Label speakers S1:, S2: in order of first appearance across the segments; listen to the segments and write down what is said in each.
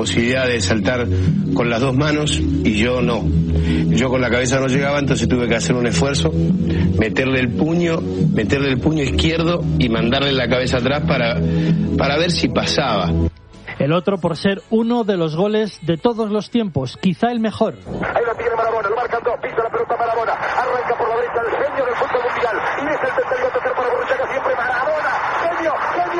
S1: posibilidad de saltar con las dos manos y yo no. Yo con la cabeza no llegaba, entonces tuve que hacer un esfuerzo, meterle el puño izquierdo y mandarle la cabeza atrás para ver si pasaba.
S2: El otro por ser uno de los goles de todos los tiempos, quizá el mejor.
S3: Ahí la tiene Maradona, lo marcan dos, pisa la pelota Maradona, arranca por la derecha el genio del fútbol mundial, y es el tercero para Borruchaga, siempre Maradona, genio,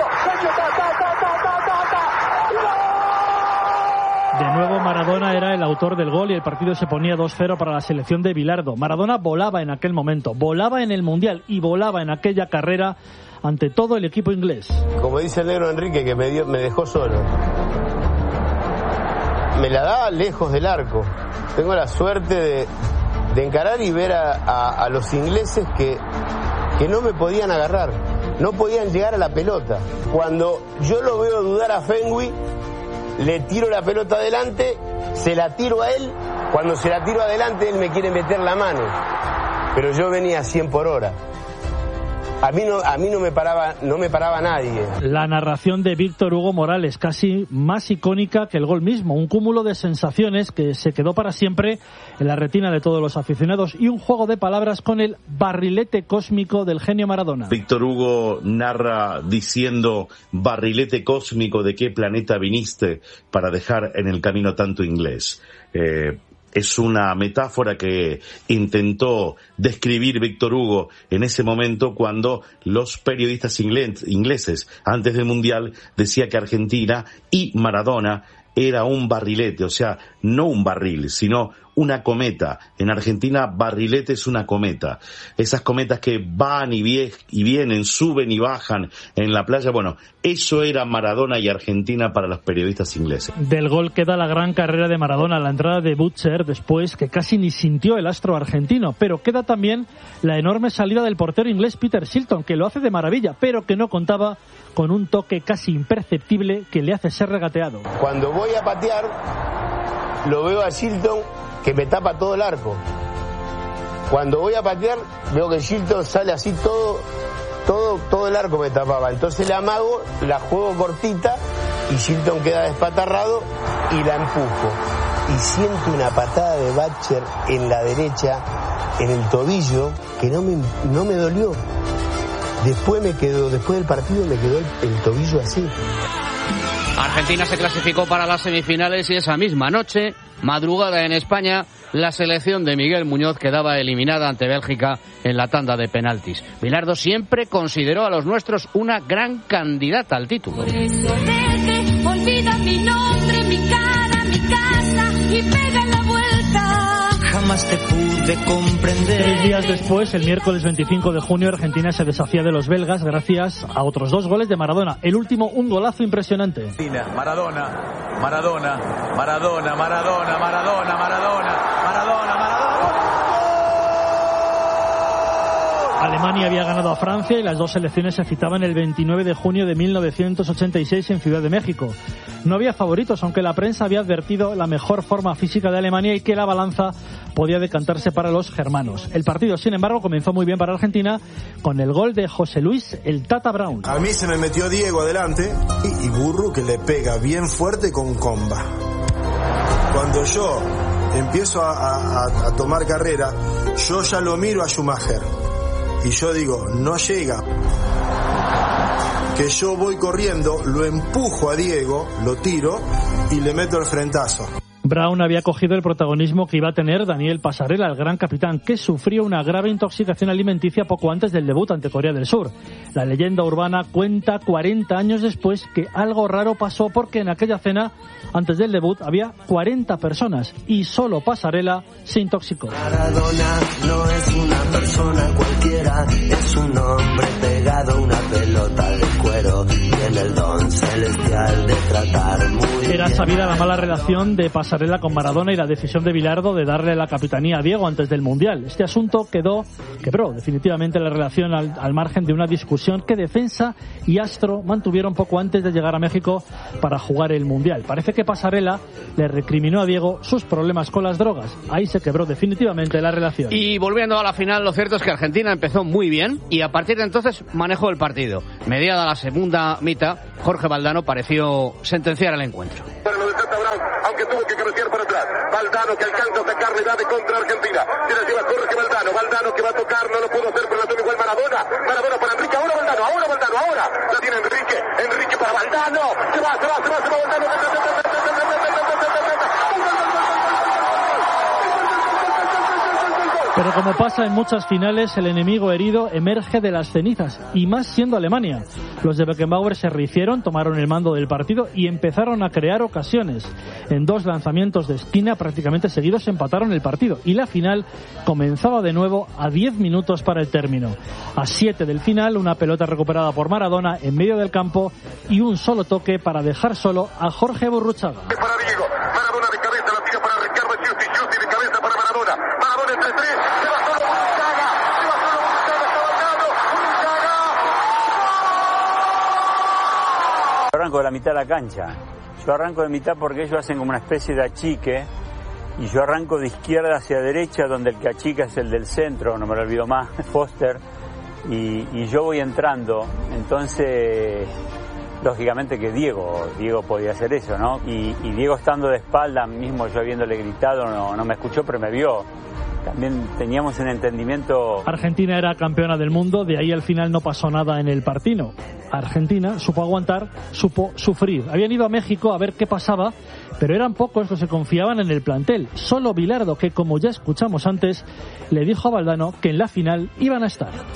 S2: De nuevo Maradona era el autor del gol y el partido se ponía 2-0 para la selección de Bilardo. Maradona volaba en aquel momento, volaba en el Mundial y volaba en aquella carrera ante todo el equipo inglés.
S1: Como dice el negro Enrique, que me dejó solo. Me la daba lejos del arco. Tengo la suerte de encarar y ver a los ingleses que no me podían agarrar, no podían llegar a la pelota. Cuando yo lo veo dudar a Fenwick, le tiro la pelota adelante, se la tiro a él. Cuando se la tiro adelante, él me quiere meter la mano. Pero yo venía a 100 por hora. A mí no me paraba nadie.
S2: La narración de Víctor Hugo Morales, casi más icónica que el gol mismo. Un cúmulo de sensaciones que se quedó para siempre en la retina de todos los aficionados y un juego de palabras con el barrilete cósmico del genio Maradona.
S4: Víctor Hugo narra diciendo: barrilete cósmico, ¿de qué planeta viniste para dejar en el camino tanto inglés? Es una metáfora que intentó describir Víctor Hugo en ese momento cuando los periodistas ingleses, antes del Mundial, decía que Argentina y Maradona era un barrilete, o sea, no un barril, sino una cometa. En Argentina, barrilete es una cometa. Esas cometas que van y vienen, suben y bajan en la playa. Bueno, eso era Maradona y Argentina para los periodistas ingleses.
S2: Del gol queda la gran carrera de Maradona, la entrada de Butcher después, que casi ni sintió el astro argentino. Pero queda también la enorme salida del portero inglés Peter Shilton, que lo hace de maravilla, pero que no contaba con un toque casi imperceptible que le hace ser regateado.
S1: Cuando voy a patear, lo veo a Shilton que me tapa todo el arco. Cuando voy a patear, veo que Shilton sale así, todo el arco me tapaba. Entonces la amago, la juego cortita y Shilton queda despatarrado y la empujo. Y siento una patada de Butcher en la derecha, en el tobillo, que no me dolió. Después del partido me quedó el tobillo así.
S5: Argentina se clasificó para las semifinales y esa misma noche, madrugada en España, la selección de Miguel Muñoz quedaba eliminada ante Bélgica en la tanda de penaltis. Bilardo siempre consideró a los nuestros una gran candidata al título.
S6: Por eso vete, olvida mi nombre, mi cara, mi casa y pega la vuelta.
S7: Jamás te pude comprender.
S2: 3 días después, el miércoles 25 de junio, Argentina se deshacía de los belgas gracias a otros 2 goles de Maradona. El último, un golazo impresionante.
S8: Maradona.
S2: Alemania había ganado a Francia y las 2 selecciones se citaban el 29 de junio de 1986 en Ciudad de México. No había favoritos, aunque la prensa había advertido la mejor forma física de Alemania y que la balanza podía decantarse para los germanos. El partido, sin embargo, comenzó muy bien para Argentina con el gol de José Luis el Tata Brown.
S9: A mí se me metió Diego adelante y Burru que le pega bien fuerte con comba. Cuando yo empiezo a tomar carrera, yo ya lo miro a Schumacher. Y yo digo, no llega. Que yo voy corriendo, lo empujo a Diego, lo tiro y le meto el frentazo.
S2: Brown había cogido el protagonismo que iba a tener Daniel Passarella, el gran capitán, que sufrió una grave intoxicación alimenticia poco antes del debut ante Corea del Sur. La leyenda urbana cuenta 40 años después que algo raro pasó porque en aquella cena, antes del debut, había 40 personas y solo Passarella se intoxicó.
S7: Maradona no es una persona cualquiera, es un hombre pegado a una pelota de cuero, tiene el don celestial de tratar muy bien.
S2: Era sabida la mala relación de Passarella con Maradona y la decisión de Bilardo de darle la capitanía a Diego antes del Mundial. Este asunto quebró definitivamente la relación al margen de una discusión que Defensa y Astro mantuvieron poco antes de llegar a México para jugar el Mundial. Parece que Passarella le recriminó a Diego sus problemas con las drogas. Ahí se quebró definitivamente la relación.
S5: Y volviendo a la final, lo cierto es que Argentina empezó muy bien y a partir de entonces manejó el partido. Mediada la segunda mitad, Jorge Valdano pareció sentenciar el encuentro.
S3: Para lo de Brown, aunque tuvo que cabecear para atrás. Valdano que alcanza a sacar, le da de contra Argentina. Se la lleva Jorge Valdano. Valdano que va a tocar, no lo pudo hacer, pero la toma igual Maradona. Maradona para Enrique, ahora Valdano, ahora. La tiene Enrique. Enrique para Valdano. Se va Valdano.
S2: Pero como pasa en muchas finales, el enemigo herido emerge de las cenizas, y más siendo Alemania. Los de Beckenbauer se rehicieron, tomaron el mando del partido y empezaron a crear ocasiones. En 2 lanzamientos de esquina prácticamente seguidos empataron el partido, y la final comenzaba de nuevo a 10 minutos para el término. A 7 del final, una pelota recuperada por Maradona en medio del campo y un solo toque para dejar solo a Jorge Burruchaga.
S3: Para Diego, Maradona de cabeza, la tira para Ricardo Giusti de cabeza para Maradona. Maradona entre 3, se va solo Burruchaga,
S8: Yo arranco de la mitad de la cancha. Yo arranco de mitad porque ellos hacen como una especie de achique y yo arranco de izquierda hacia derecha, donde el que achica es el del centro, no me lo olvido más, Foster, y yo voy entrando. Entonces, lógicamente que Diego podía hacer eso, ¿no? Y Diego estando de espalda, mismo yo habiéndole gritado, no me escuchó, pero me vio. También teníamos un entendimiento.
S2: Argentina era campeona del mundo, de ahí al final no pasó nada en el partido. Argentina supo aguantar, supo sufrir. Habían ido a México a ver qué pasaba, pero eran pocos los que confiaban en el plantel. Solo Bilardo, que como ya escuchamos antes, le dijo a Valdano que en la final iban a estar.